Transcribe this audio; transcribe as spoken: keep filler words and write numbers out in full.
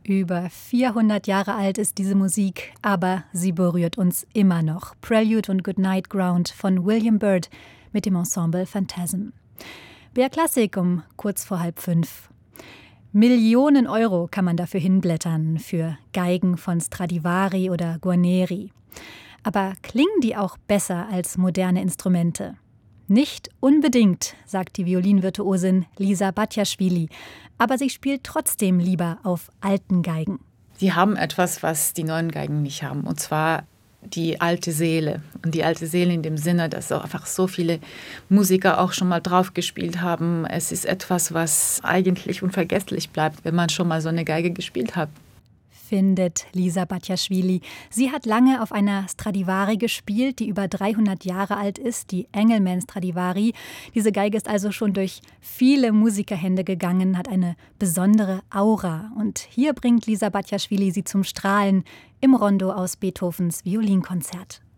Über vierhundert Jahre alt ist diese Musik, aber sie berührt uns immer noch. Prelude und Goodnight Ground von William Byrd mit dem Ensemble Phantasm. B R Klassik um kurz vor halb fünf. Millionen Euro kann man dafür hinblättern, für Geigen von Stradivari oder Guarneri. Aber klingen die auch besser als moderne Instrumente? Nicht unbedingt, sagt die Violinvirtuosin Lisa Batjaschwili, aber sie spielt trotzdem lieber auf alten Geigen. Sie haben etwas, was die neuen Geigen nicht haben, und zwar die alte Seele. Und die alte Seele in dem Sinne, dass einfach so viele Musiker auch schon mal drauf gespielt haben. Es ist etwas, was eigentlich unvergesslich bleibt, wenn man schon mal so eine Geige gespielt hat. Findet Lisa Batjaschwili. Sie hat lange auf einer Stradivari gespielt, die über dreihundert Jahre alt ist, die Engelmann Stradivari. Diese Geige ist also schon durch viele Musikerhände gegangen, hat eine besondere Aura. Und hier bringt Lisa Batjaschwili sie zum Strahlen im Rondo aus Beethovens Violinkonzert.